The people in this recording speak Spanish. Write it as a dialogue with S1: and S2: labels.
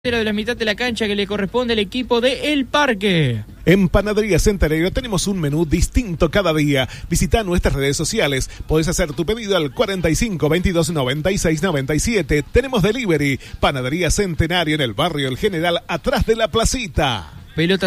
S1: de la mitad de la cancha que le corresponde al equipo de El Parque.
S2: En Panadería Centenario tenemos un menú distinto cada día. Visita nuestras redes sociales. Podés hacer tu pedido al 45 22 96 97. Tenemos delivery. Panadería Centenario en el barrio El General, atrás de la placita.
S1: Pelota